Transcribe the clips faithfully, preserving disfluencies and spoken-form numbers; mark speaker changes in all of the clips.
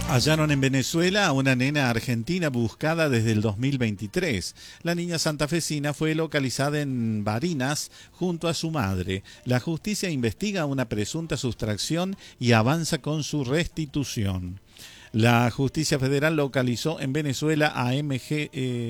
Speaker 1: Hallaron en Venezuela a una nena argentina buscada desde el dos mil veintitrés. La niña santafesina fue localizada en Barinas junto a su madre. La justicia investiga una presunta sustracción y avanza con su restitución. La justicia federal localizó en Venezuela a M G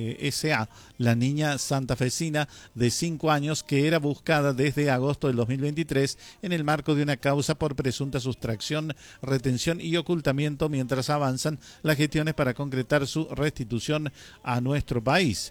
Speaker 1: S A, la niña santafesina de cinco años que era buscada desde agosto del dos mil veintitrés en el marco de una causa por presunta sustracción, retención y ocultamiento mientras avanzan las gestiones para concretar su restitución a nuestro país.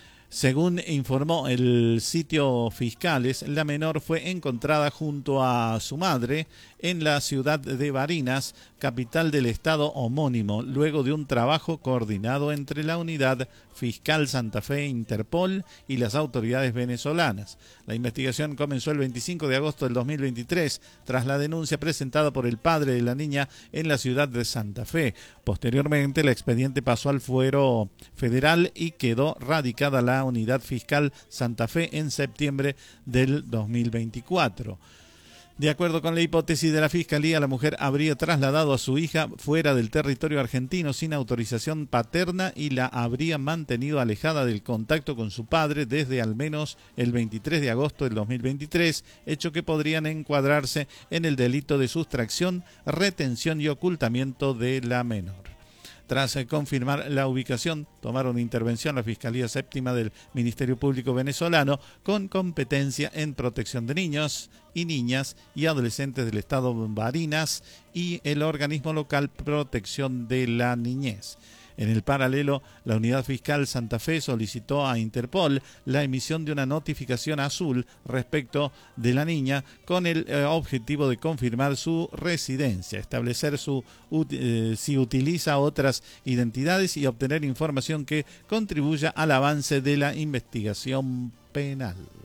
Speaker 1: Según informó el sitio Fiscales, la menor fue encontrada junto a su madre en la ciudad de Barinas, capital del estado homónimo, luego de un trabajo coordinado entre la Unidad Fiscal Santa Fe Interpol y las autoridades venezolanas. La investigación comenzó el veinticinco de agosto del dos mil veintitrés, tras la denuncia presentada por el padre de la niña en la ciudad de Santa Fe. Posteriormente, el expediente pasó al fuero federal y quedó radicada la Unidad Fiscal Santa Fe en septiembre del dos mil veinticuatro. De acuerdo con la hipótesis de la Fiscalía, la mujer habría trasladado a su hija fuera del territorio argentino sin autorización paterna y la habría mantenido alejada del contacto con su padre desde al menos el veintitrés de agosto del dos mil veintitrés, hecho que podrían encuadrarse en el delito de sustracción, retención y ocultamiento de la menor. Tras confirmar la ubicación, tomaron intervención la Fiscalía Séptima del Ministerio Público Venezolano con competencia en protección de niños y niñas y adolescentes del estado Barinas y el organismo local Protección de la Niñez. En el paralelo, la Unidad Fiscal Santa Fe solicitó a Interpol la emisión de una notificación azul respecto de la niña con el eh, objetivo de confirmar su residencia, establecer su, eh, si utiliza otras identidades y obtener información que contribuya al avance de la investigación penal.